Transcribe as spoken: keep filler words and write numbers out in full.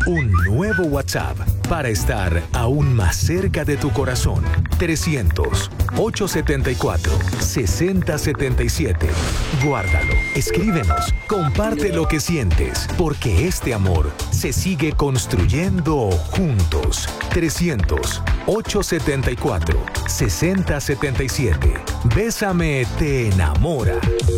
Un nuevo WhatsApp para estar aún más cerca de tu corazón. trescientos, ochocientos setenta y cuatro, sesenta setenta y siete. Guárdalo, escríbenos, comparte lo que sientes, porque este amor se sigue construyendo juntos. trescientos, ochocientos setenta y cuatro, sesenta setenta y siete. Bésame te enamora.